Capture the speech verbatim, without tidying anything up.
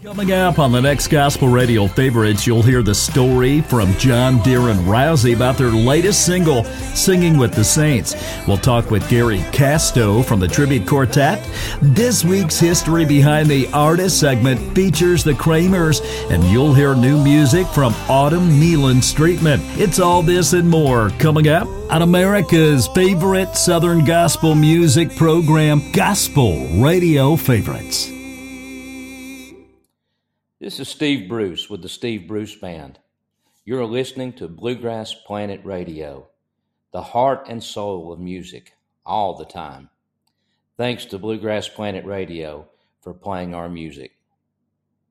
Coming up on the next Gospel Radio Favorites, you'll hear the story from John Deere and Rousey about their latest single, Singing with the Saints. We'll talk with Gary Casto from the Tribute Quartet. This week's History Behind the Artist segment features the Kramers, and you'll hear new music from Autumn Nealon Streetman. It's all this and more coming up on America's favorite Southern gospel music program, Gospel Radio Favorites. This is Steve Bruce with the Steve Bruce Band. You're listening to Bluegrass Planet Radio, the heart and soul of music, all the time. Thanks to Bluegrass Planet Radio for playing our music.